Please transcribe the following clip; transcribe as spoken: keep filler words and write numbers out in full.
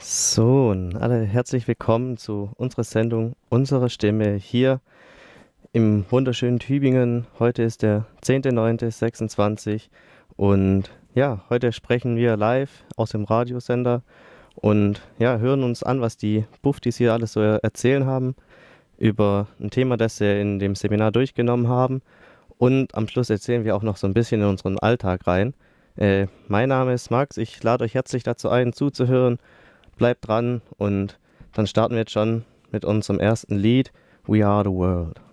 So, und alle herzlich willkommen zu unserer Sendung Unsere Stimme hier im wunderschönen Tübingen. Heute ist der zehnter neunter sechsundzwanzig und ja, heute sprechen wir live aus dem Radiosender und ja, hören uns an, was die Buftis hier alles so erzählen haben über ein Thema, das sie in dem Seminar durchgenommen haben. Und am Schluss erzählen wir auch noch so ein bisschen in unseren Alltag rein. Äh, mein Name ist Max, ich lade euch herzlich dazu ein, zuzuhören. Bleibt dran und dann starten wir jetzt schon mit unserem ersten Lied, We Are the World.